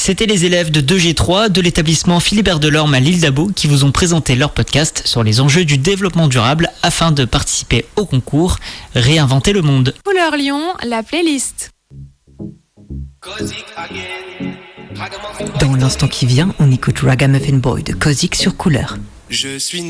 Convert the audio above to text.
C'était les élèves de 2G3 de l'établissement Philibert Delorme à l'île d'Abo qui vous ont présenté leur podcast sur les enjeux du développement durable afin de participer au concours Réinventer le monde. Couleur Lyon, la playlist. Dans l'instant qui vient, on écoute Ragamuffin Boy de Kozik sur Couleur. Je suis